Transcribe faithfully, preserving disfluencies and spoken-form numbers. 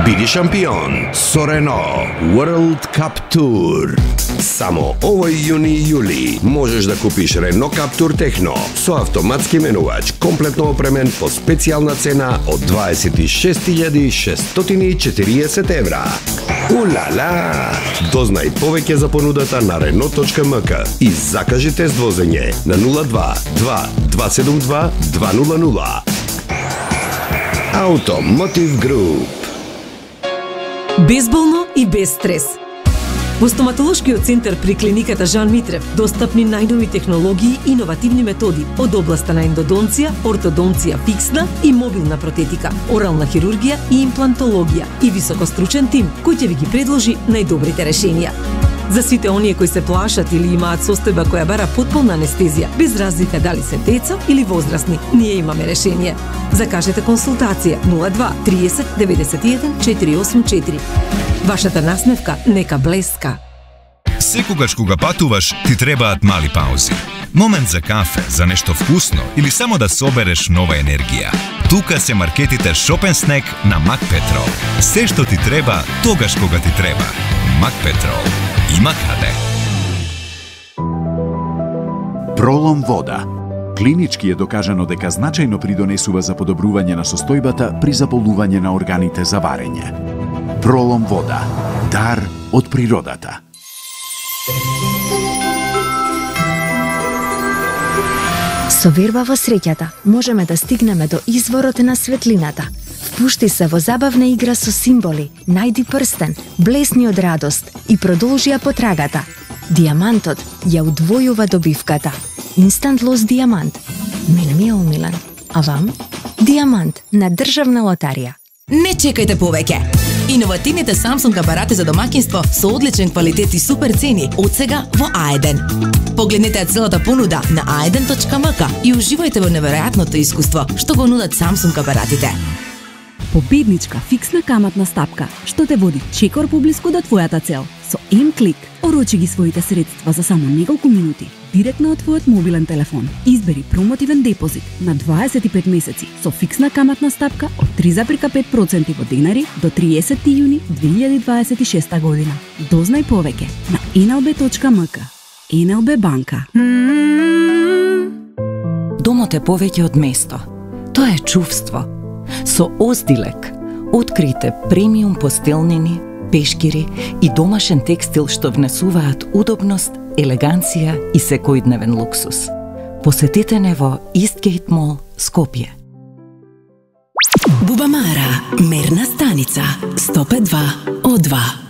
Биди шампион со Рено World Cup Tour. Само овој јуни и јули можеш да купиш Рено Cup Tour Техно со автоматски менувач, комплетно опремен по специјална цена од дваесет и шест илјади шестстотини и четириесет евра. Улала! Дознај повеќе за понудата на рено точка ем ка и закажи тест возење на нула два два два седум два два нула нула. Automotive Group. Безболно и без стрес. Во стоматолошкиот центар при клиниката Жан Митрев достапни најнови технологии и иновативни методи од областа на ендодонција, ортодонција фиксна и мобилна протетика, орална хирургија и имплантологија и високостручен тим кој ќе ви ги предложи најдобрите решенија. За сите оние кои се плашат или имаат состојба која бара потполна анестезија, без разлика дали се деца или возрастни, ние имаме решение. Закажете консултација нула два триесет деветдесет и еден четири осум четири. Вашата насмевка нека блеска. Секогаш кога патуваш, ти требаат мали паузи. Момент за кафе, за нешто вкусно или само да собереш нова енергија. Тука се маркетите Shop and Snack на Макпетрол. Се што ти треба, тогаш кога ти треба. Макпетрол. Има каде. Пролом вода. Клинички е докажано дека значајно придонесува за подобрување на состојбата при заболување на органите за варење. Пролом вода. Дар од природата. Со верба во среќата можеме да стигнеме до изворот на светлината. Впушти се во забавна игра со символи, најди прстен, блесни од радост и продолжи ја потрагата. Диамантот ја удвојува добивката. Instant Loss Диамант. Мене ми е умилен. А вам? Диамант на Државна лотарија. Не чекајте повеќе! Иновативните Samsung апарати за домаќинство со одличен квалитет и супер цени од сега во Аеден. Погледнете целата понуда на аеден точка ем ка и уживајте во неверојатното искуство што го нудат Samsung апаратите. Победничка фиксна каматна стапка што те води чекор поблиску до твојата цел. Со М-клик орочи ги своите средства за само неколку минути, директно од твојот мобилен телефон. Избери промотивен депозит на дваесет и пет месеци со фиксна каматна стапка од три зарез и пет проценти во денари до триесети јуни две илјади дваесет и шеста година. Дознај повеќе на ен ел би точка ем ка. ен ел би банка. Домот е повеќе од место. Тоа е чувство. Со Оздилек открите премиум постелнини, пешкири и домашен текстил што внесуваат удобност, елеганција и секојдневен луксус. Посетете не во Истгейт Мол, Скопје. Бубамара, мерна станица сто пет два о два.